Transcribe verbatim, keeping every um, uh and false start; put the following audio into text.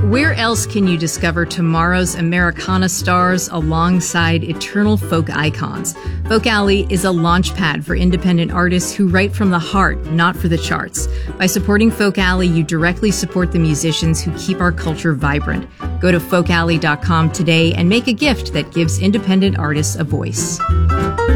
where else can you discover tomorrow's Americana stars alongside eternal folk icons? Folk Alley is a launchpad for independent artists who write from the heart, not for the charts. By supporting Folk Alley, you directly support the musicians who keep our culture vibrant. Go to folk alley dot com today and make a gift that gives independent artists a voice.